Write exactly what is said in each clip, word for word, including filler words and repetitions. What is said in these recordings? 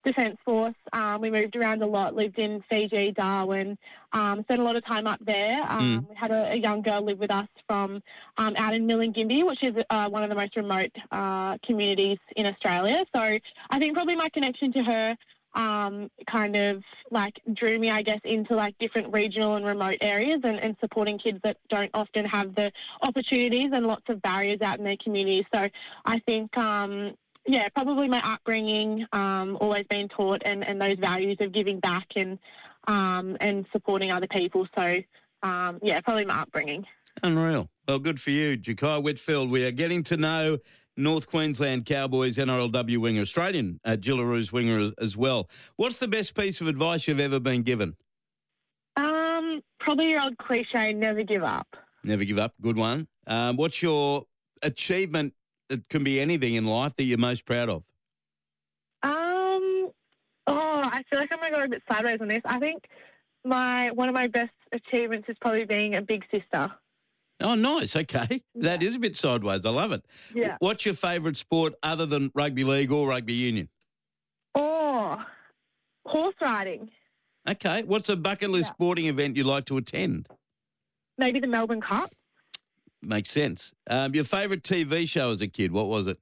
Defence Force. Um, we moved around a lot, lived in Fiji, Darwin, um, spent a lot of time up there. Um, Mm. We had a, a young girl live with us from um, out in Milingimbi, which is uh, one of the most remote uh, communities in Australia. So I think probably my connection to her um, kind of like drew me, I guess, into like different regional and remote areas and, and supporting kids that don't often have the opportunities and lots of barriers out in their communities. So I think... Um, Yeah, probably my upbringing, um, always been taught, and, and those values of giving back and um, and supporting other people. So, um, yeah, probably my upbringing. Unreal. Well, good for you, Jakai Whitfield. We are getting to know North Queensland Cowboys N R L W winger, Australian uh, Jillaroos winger as, as well. What's the best piece of advice you've ever been given? Um, probably your old cliche, never give up. Never give up. Good one. Um, what's your achievement? It can be anything in life that you're most proud of. Um, oh, I feel like I'm going to go a bit sideways on this. I think my one of my best achievements is probably being a big sister. Oh, nice. Okay. That is a bit sideways. I love it. Yeah. What's your favourite sport other than rugby league or rugby union? Oh, horse riding. Okay. What's a bucket list Yeah. sporting event you'd like to attend? Maybe the Melbourne Cup. Makes sense. Um, your favourite T V show as a kid, what was it?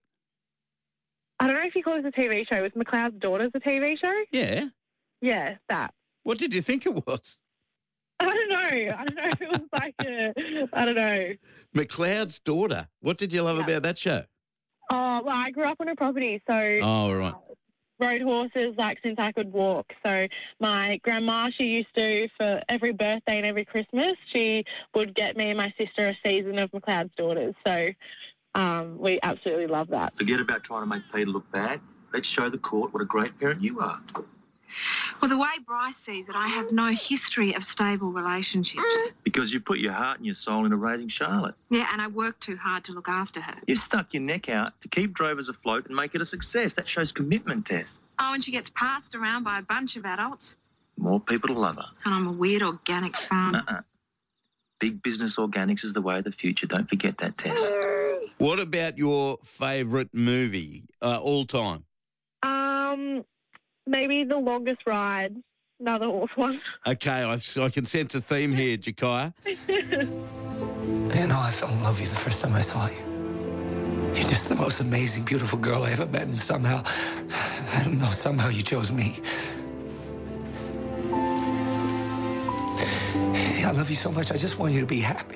I don't know if you call it a T V show. Was McLeod's Daughters a T V show? Yeah. Yeah, that. What did you think it was? I don't know. I don't know if it was like a, I don't know. McLeod's Daughter. What did you love Yeah. about that show? Oh, well, I grew up on a property, so Oh, all right. rode horses like since I could walk. So my grandma, she used to, for every birthday and every Christmas, she would get me and my sister a season of McLeod's Daughters. So um, we absolutely love that. Forget about trying to make Peter look bad. Let's show the court what a great parent you are. Well, the way Bryce sees it, I have no history of stable relationships. Because you put your heart and your soul into raising Charlotte. Yeah, and I work too hard to look after her. You stuck your neck out to keep Drovers afloat and make it a success. That shows commitment, Tess. Oh, and she gets passed around by a bunch of adults. More people to love her. And I'm a weird organic farmer. Uh-uh. Big business organics is the way of the future. Don't forget that, Tess. What about your favourite movie uh, all time? Um, maybe The Longest Ride, another horse one. Okay, I, I can sense a theme here, Jakaya. You know, I fell in love with you the first time I saw you. You're just the most amazing, beautiful girl I ever met, and somehow, I don't know, somehow you chose me. See, I love you so much, I just want you to be happy.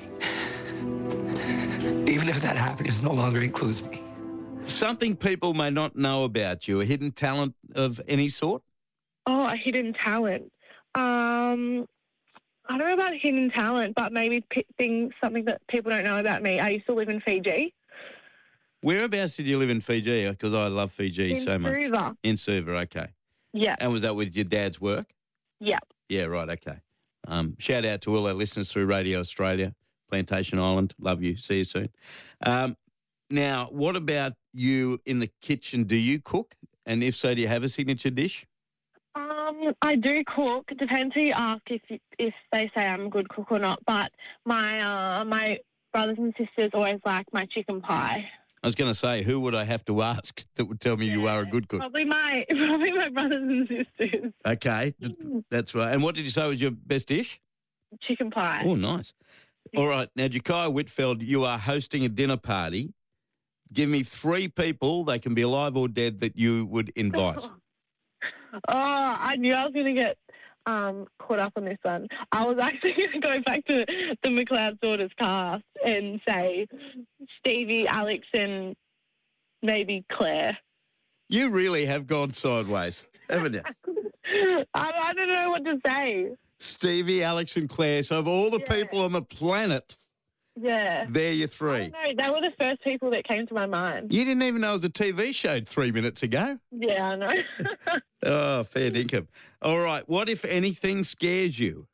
Even if that happiness no longer includes me. Something people may not know about you, a hidden talent of any sort? Oh, a hidden talent. Um, I don't know about hidden talent, but maybe p- things, something that people don't know about me. I used to live in Fiji. Whereabouts did you live in Fiji? Because I love Fiji in so much. Suva. In Suva, okay. Yeah. And was that with your dad's work? Yeah. Yeah, right, okay. Um, shout out to all our listeners through Radio Australia, Plantation Island. Love you. See you soon. Um, now, what about you in the kitchen? Do you cook? And if so, do you have a signature dish? Um, I do cook. It depends who you ask if you, if they say I'm a good cook or not. But my uh, my brothers and sisters always like my chicken pie. I was going to say, who would I have to ask that would tell me you are a good cook? Probably my probably my brothers and sisters. Okay, that's right. And what did you say was your best dish? Chicken pie. Oh, nice. All right. Now, Jakaya Whitfield, you are hosting a dinner party. Give me three people, they can be alive or dead, that you would invite. Oh, I knew I was going to get um, caught up on this one. I was actually going to go back to the McLeod's Daughters cast and say Stevie, Alex, and maybe Claire. You really have gone sideways, haven't you? I, I don't know what to say. Stevie, Alex, and Claire. So of all the Yeah. people on the planet, Yeah. they're your I three. don't know. They were the first people that came to my mind. You didn't even know it was a T V show three minutes ago. Yeah, I know. Oh, fair dinkum. All right. What, if anything, scares you?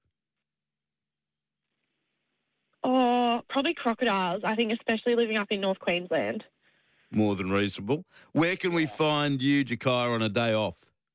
Oh, probably crocodiles. I think especially living up in North Queensland. More than reasonable. Where can we find you, Jakaya, on a day off?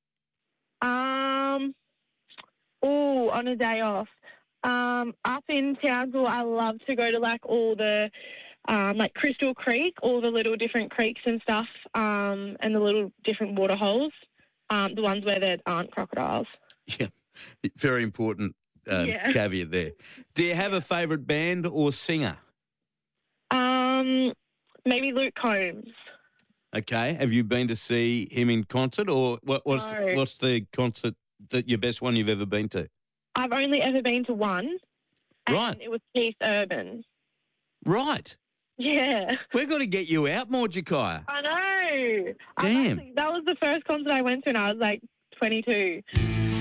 Um, oh, on a day off. Um, up in Townsville, I love to go to like all the, um, like Crystal Creek, all the little different creeks and stuff, um, and the little different water holes. um, the ones where there aren't crocodiles. Yeah, very important uh, Yeah. caveat there. Do you have a favourite band or singer? Um, maybe Luke Combs. Okay, have you been to see him in concert, or what, what's No. what's the concert that your best one you've ever been to? I've only ever been to one. And Right. it was Keith Urban. Right. Yeah. We've got to get you out more, Jakaya. I know. I Damn. actually- that was the first concert I went to, and I was like twenty-two.